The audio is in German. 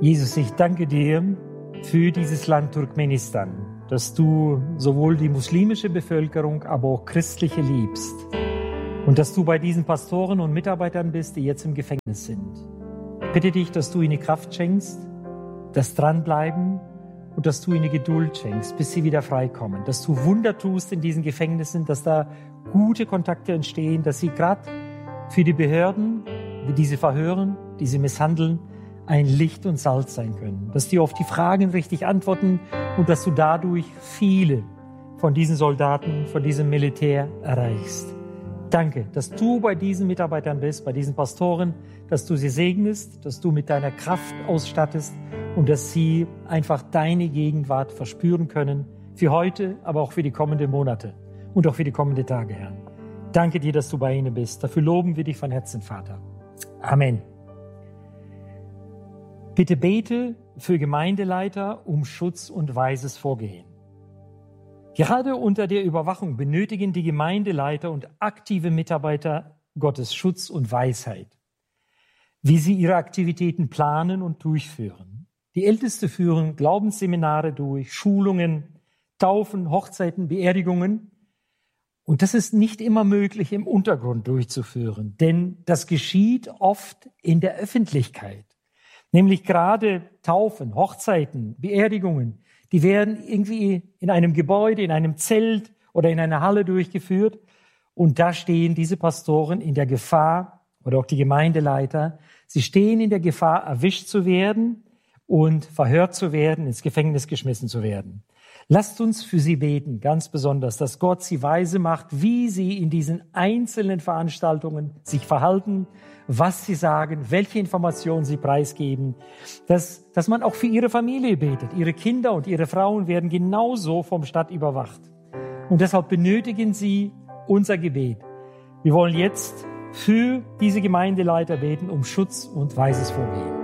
Jesus, ich danke dir für dieses Land Turkmenistan, dass du sowohl die muslimische Bevölkerung, aber auch christliche liebst und dass du bei diesen Pastoren und Mitarbeitern bist, die jetzt im Gefängnis sind. Ich bitte dich, dass du ihnen Kraft schenkst, das Dranbleiben und dass du ihnen Geduld schenkst, bis sie wieder freikommen, dass du Wunder tust in diesen Gefängnissen, dass da gute Kontakte entstehen, dass sie gerade für die Behörden, die sie verhören, die sie misshandeln, ein Licht und Salz sein können, dass die auf die Fragen richtig antworten und dass du dadurch viele von diesen Soldaten, von diesem Militär erreichst. Danke, dass du bei diesen Mitarbeitern bist, bei diesen Pastoren, dass du sie segnest, dass du mit deiner Kraft ausstattest und dass sie einfach deine Gegenwart verspüren können, für heute, aber auch für die kommenden Monate und auch für die kommenden Tage, Herr. Danke dir, dass du bei ihnen bist. Dafür loben wir dich von Herzen, Vater. Amen. Bitte bete für Gemeindeleiter um Schutz und weises Vorgehen. Gerade unter der Überwachung benötigen die Gemeindeleiter und aktive Mitarbeiter Gottes Schutz und Weisheit, wie sie ihre Aktivitäten planen und durchführen. Die Ältesten führen Glaubensseminare durch, Schulungen, Taufen, Hochzeiten, Beerdigungen. Und das ist nicht immer möglich im Untergrund durchzuführen, denn das geschieht oft in der Öffentlichkeit. Nämlich gerade Taufen, Hochzeiten, Beerdigungen, die werden irgendwie in einem Gebäude, in einem Zelt oder in einer Halle durchgeführt. Und da stehen diese Pastoren in der Gefahr, oder auch die Gemeindeleiter, sie stehen in der Gefahr, erwischt zu werden und verhört zu werden, ins Gefängnis geschmissen zu werden. Lasst uns für sie beten, ganz besonders, dass Gott sie weise macht, wie sie in diesen einzelnen Veranstaltungen sich verhalten, was sie sagen, welche Informationen sie preisgeben, dass man auch für ihre Familie betet. Ihre Kinder und ihre Frauen werden genauso vom Staat überwacht. Und deshalb benötigen sie unser Gebet. Wir wollen jetzt für diese Gemeindeleiter beten, um Schutz und weises Vorgehen.